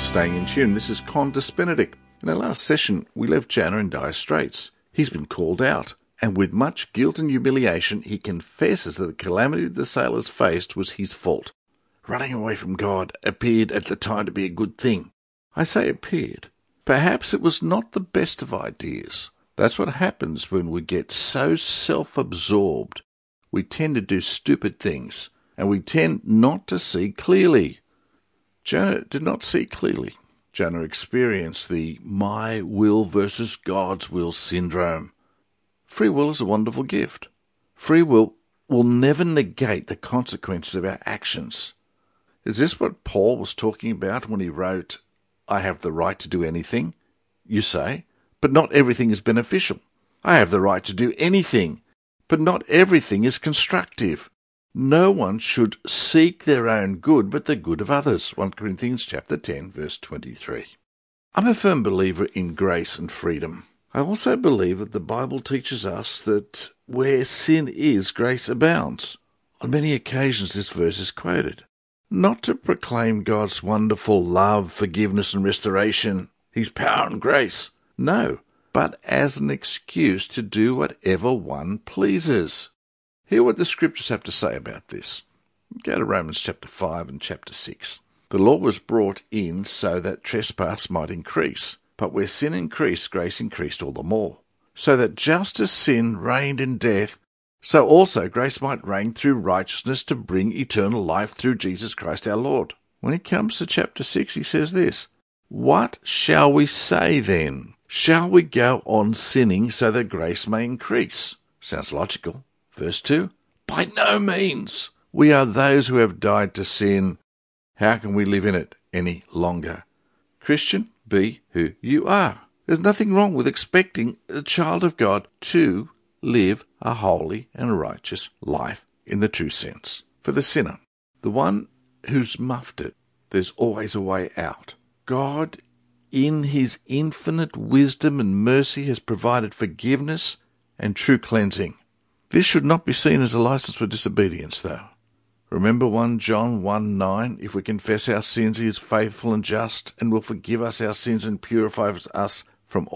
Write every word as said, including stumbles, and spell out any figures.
Staying in tune, this is Condis Benedict. In our last session, we left Jonah in dire straits. He's been called out, and with much guilt and humiliation, he confesses that the calamity the sailors faced was his fault. Running away from God appeared at the time to be a good thing. I say appeared. Perhaps it was not the best of ideas. That's what happens when we get so self-absorbed. We tend to do stupid things, and we tend not to see clearly. Jonah did not see clearly. Jonah experienced the my will versus God's will syndrome. Free will is a wonderful gift. Free will will never negate the consequences of our actions. Is this what Paul was talking about when he wrote, I have the right to do anything? You say, but not everything is beneficial. I have the right to do anything, but not everything is constructive. No one should seek their own good, but the good of others. First Corinthians chapter ten, verse twenty-three. I'm a firm believer in grace and freedom. I also believe that the Bible teaches us that where sin is, grace abounds. On many occasions this verse is quoted. Not to proclaim God's wonderful love, forgiveness and restoration, His power and grace. No, but as an excuse to do whatever one pleases. Hear what the Scriptures have to say about this. Go to Romans chapter five and chapter six. The law was brought in so that trespass might increase, but where sin increased, grace increased all the more. So that just as sin reigned in death, so also grace might reign through righteousness to bring eternal life through Jesus Christ our Lord. When he comes to chapter six, he says this, What shall we say then? Shall we go on sinning so that grace may increase? Sounds logical. Verse two, By no means. We are those who have died to sin. How can we live in it any longer? Christian, be who you are. There's nothing wrong with expecting a child of God to live a holy and righteous life in the true sense. For the sinner, the one who's muffed it, there's always a way out. God, in his infinite wisdom and mercy, has provided forgiveness and true cleansing. This should not be seen as a license for disobedience, though. Remember First John one nine, If we confess our sins, he is faithful and just, and will forgive us our sins and purify us from all